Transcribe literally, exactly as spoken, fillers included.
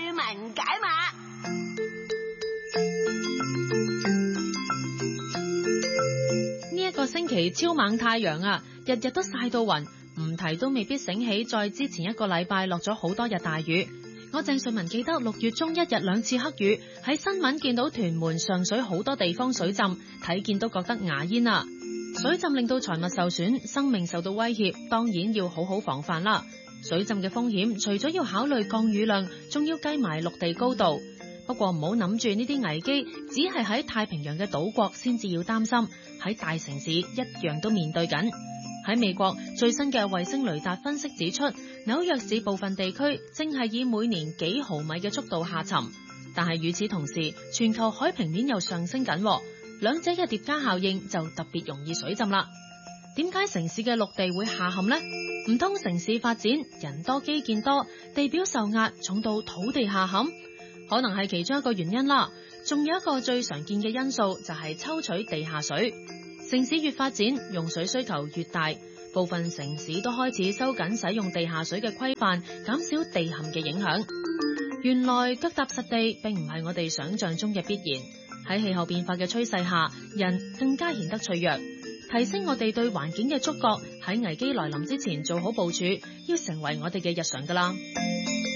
民解碼。 呢一個星期超猛太陽啊，日日都曬到暈，唔提都未必醒起。再之前一個禮拜落咗好多日大雨。我鄭瑞文記得六月中一日兩次黑雨，喺新聞見到屯門上水好多地方水浸，睇見都覺得牙煙啊！水浸令到財物受損，生命受到威脅，當然要好好防範啦。水浸嘅風險除咗要考慮降雨量，仲要計埋陸地高度。不過唔好諗住呢啲危機只係喺太平洋嘅島國先至要擔心，喺大城市一樣都面對緊。喺美國最新嘅衛星雷達分析指出，紐約市部分地區正係以每年幾毫米嘅速度下沉，但係與此同時，全球海平面又上升緊，兩者嘅疊加效應就特別容易水浸啦。點解城市嘅陸地會下陷呢？唔通城市發展人多基建多，地表受壓重到土地下陷？可能係其中一個原因啦。仲有一個最常見嘅因素就係抽取地下水。城市越發展，用水需求越大，部分城市都開始收緊使用地下水嘅規範，減少地陷嘅影響。原來腳踏實地並唔係我哋想象中嘅必然。喺氣候變化嘅趨勢下，人更加顯得脆弱。提升我哋對環境嘅觸覺，喺危機來臨之前做好部署，要成為我哋嘅日常㗎喇。